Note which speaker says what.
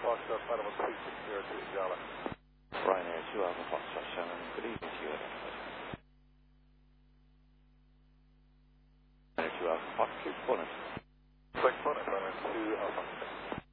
Speaker 1: Foxtrot, Panama 3602 Jala.
Speaker 2: Ryanair 2 Alpha Foxtrot, Shannon. Good evening to you. Ryanair 2 Alpha Foxtrot, Bonnet.
Speaker 1: Quick Bonnet, Ryanair 2 Alpha.